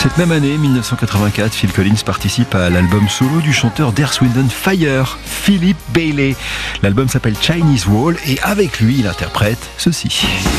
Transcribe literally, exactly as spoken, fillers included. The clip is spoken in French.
Cette même année, mille neuf cent quatre-vingt-quatre, Phil Collins participe à l'album solo du chanteur d'Earth, Wind and Fire, Philip Bailey. L'album s'appelle Chinese Wall et avec lui, il interprète ceci.